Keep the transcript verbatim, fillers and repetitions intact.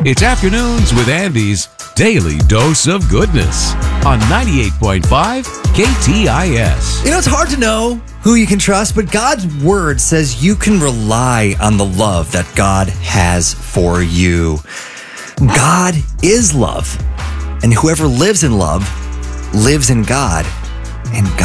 It's Afternoons with Andy's Daily Dose of Goodness on ninety-eight point five K T I S. You know, it's hard to know who you can trust, but God's word says you can rely on the love that God has for you. God is love, and whoever lives in love lives in God, and